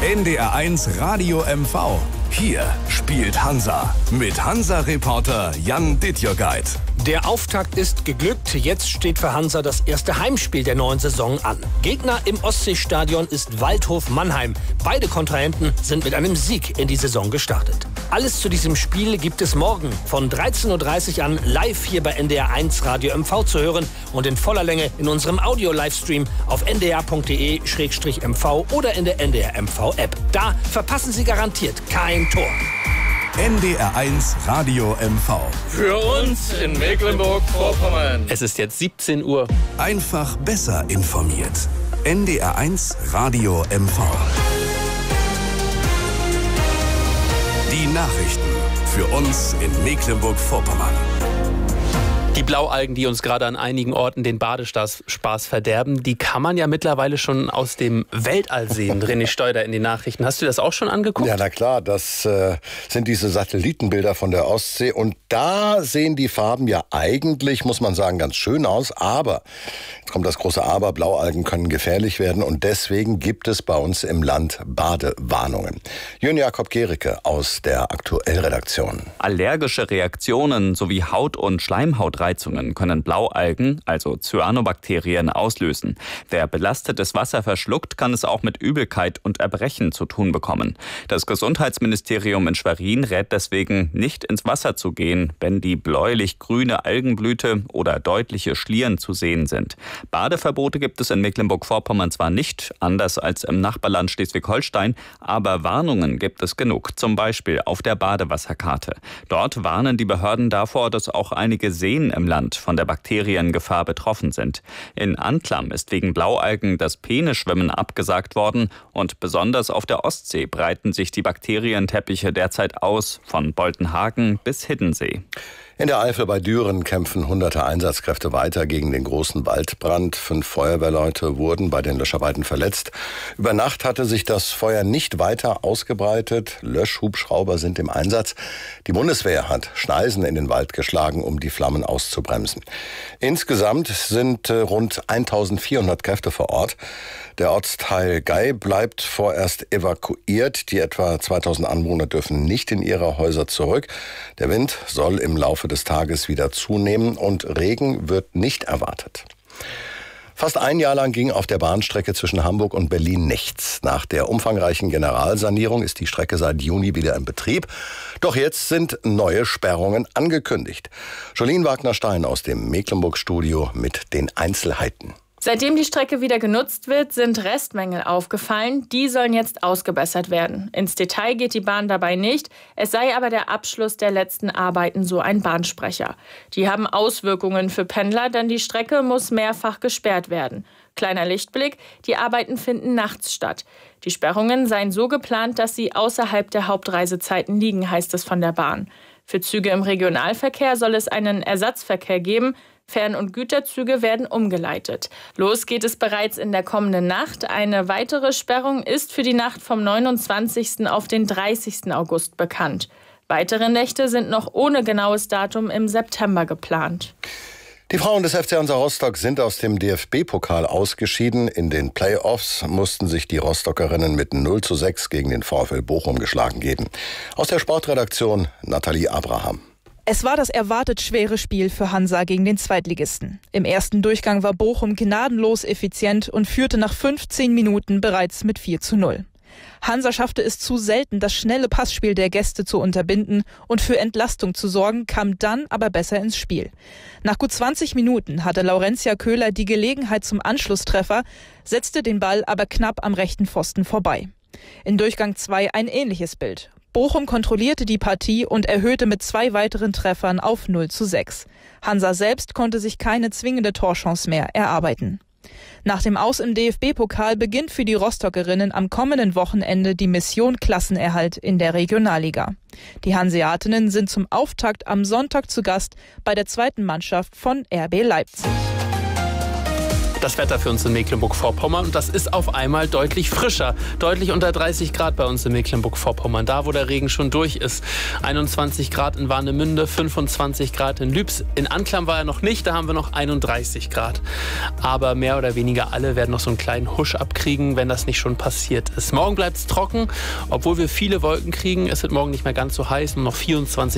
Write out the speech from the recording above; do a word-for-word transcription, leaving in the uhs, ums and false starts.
N D R eins Radio M V. Hier spielt Hansa mit Hansa-Reporter Jan Dittjörgeit. Der Auftakt ist geglückt. Jetzt steht für Hansa das erste Heimspiel der neuen Saison an. Gegner im Ostseestadion ist Waldhof Mannheim. Beide Kontrahenten sind mit einem Sieg in die Saison gestartet. Alles zu diesem Spiel gibt es morgen von dreizehn Uhr dreißig an live hier bei N D R eins Radio M V zu hören und in voller Länge in unserem Audio-Livestream auf n d r punkt d e slash m v oder in der N D R M V-App. Da verpassen Sie garantiert kein Tor. N D R eins Radio M V. Für uns in Mecklenburg-Vorpommern. Es ist jetzt siebzehn Uhr. Einfach besser informiert. N D R eins Radio M V. Die Nachrichten für uns in Mecklenburg-Vorpommern. Die Blaualgen, die uns gerade an einigen Orten den Badespaß verderben, die kann man ja mittlerweile schon aus dem Weltall sehen. René Steuder in den Nachrichten. Hast du das auch schon angeguckt? Ja, na klar, das äh, sind diese Satellitenbilder von der Ostsee. Und da sehen die Farben ja eigentlich, muss man sagen, ganz schön aus. Aber, jetzt kommt das große Aber, Blaualgen können gefährlich werden. Und deswegen gibt es bei uns im Land Badewarnungen. Jürgen Jakob Gericke aus der Aktuellredaktion. Allergische Reaktionen sowie Haut- und Schleimhautreizungen können Blaualgen, also Cyanobakterien, auslösen. Wer belastetes Wasser verschluckt, kann es auch mit Übelkeit und Erbrechen zu tun bekommen. Das Gesundheitsministerium in Schwerin rät deswegen, nicht ins Wasser zu gehen, wenn die bläulich-grüne Algenblüte oder deutliche Schlieren zu sehen sind. Badeverbote gibt es in Mecklenburg-Vorpommern zwar nicht, anders als im Nachbarland Schleswig-Holstein, aber Warnungen gibt es genug, zum Beispiel auf der Badewasserkarte. Dort warnen die Behörden davor, dass auch einige Seen im Land von der Bakteriengefahr betroffen sind. In Anklam ist wegen Blaualgen das Peneschwimmen abgesagt worden und besonders auf der Ostsee breiten sich die Bakterienteppiche derzeit aus, von Boltenhagen bis Hiddensee. In der Eifel bei Düren kämpfen hunderte Einsatzkräfte weiter gegen den großen Waldbrand. Fünf Feuerwehrleute wurden bei den Löscharbeiten verletzt. Über Nacht hatte sich das Feuer nicht weiter ausgebreitet. Löschhubschrauber sind im Einsatz. Die Bundeswehr hat Schneisen in den Wald geschlagen, um die Flammen auszubremsen. Insgesamt sind rund eintausendvierhundert Kräfte vor Ort. Der Ortsteil Gei bleibt vorerst evakuiert. Die etwa zweitausend Anwohner dürfen nicht in ihre Häuser zurück. Der Wind soll im Laufe des Tages wieder zunehmen und Regen wird nicht erwartet. Fast ein Jahr lang ging auf der Bahnstrecke zwischen Hamburg und Berlin nichts. Nach der umfangreichen Generalsanierung ist die Strecke seit Juni wieder in Betrieb. Doch jetzt sind neue Sperrungen angekündigt. Jolene Wagner-Stein aus dem Mecklenburg-Studio mit den Einzelheiten. Seitdem die Strecke wieder genutzt wird, sind Restmängel aufgefallen. Die sollen jetzt ausgebessert werden. Ins Detail geht die Bahn dabei nicht. Es sei aber der Abschluss der letzten Arbeiten, so ein Bahnsprecher. Die haben Auswirkungen für Pendler, denn die Strecke muss mehrfach gesperrt werden. Kleiner Lichtblick, die Arbeiten finden nachts statt. Die Sperrungen seien so geplant, dass sie außerhalb der Hauptreisezeiten liegen, heißt es von der Bahn. Für Züge im Regionalverkehr soll es einen Ersatzverkehr geben. Fern- und Güterzüge werden umgeleitet. Los geht es bereits in der kommenden Nacht. Eine weitere Sperrung ist für die Nacht vom neunundzwanzigsten auf den dreißigsten August bekannt. Weitere Nächte sind noch ohne genaues Datum im September geplant. Die Frauen des F C Hansa Rostock sind aus dem D F B-Pokal ausgeschieden. In den Playoffs mussten sich die Rostockerinnen mit null zu sechs gegen den VfL Bochum geschlagen geben. Aus der Sportredaktion Nathalie Abraham. Es war das erwartet schwere Spiel für Hansa gegen den Zweitligisten. Im ersten Durchgang war Bochum gnadenlos effizient und führte nach fünfzehn Minuten bereits mit vier zu null. Hansa schaffte es zu selten, das schnelle Passspiel der Gäste zu unterbinden und für Entlastung zu sorgen, kam dann aber besser ins Spiel. Nach gut zwanzig Minuten hatte Laurentia Köhler die Gelegenheit zum Anschlusstreffer, setzte den Ball aber knapp am rechten Pfosten vorbei. In Durchgang zwei ein ähnliches Bild. Bochum kontrollierte die Partie und erhöhte mit zwei weiteren Treffern auf null zu sechs. Hansa selbst konnte sich keine zwingende Torchance mehr erarbeiten. Nach dem Aus im D F B-Pokal beginnt für die Rostockerinnen am kommenden Wochenende die Mission Klassenerhalt in der Regionalliga. Die Hanseatinnen sind zum Auftakt am Sonntag zu Gast bei der zweiten Mannschaft von R B Leipzig. Das Wetter für uns in Mecklenburg-Vorpommern, und das ist auf einmal deutlich frischer. Deutlich unter dreißig Grad bei uns in Mecklenburg-Vorpommern, da wo der Regen schon durch ist. einundzwanzig Grad in Warnemünde, fünfundzwanzig Grad in Lübs. In Anklam war er noch nicht, da haben wir noch einunddreißig Grad. Aber mehr oder weniger alle werden noch so einen kleinen Husch abkriegen, wenn das nicht schon passiert ist. Morgen bleibt es trocken, obwohl wir viele Wolken kriegen. Es wird morgen nicht mehr ganz so heiß, nur noch vierundzwanzig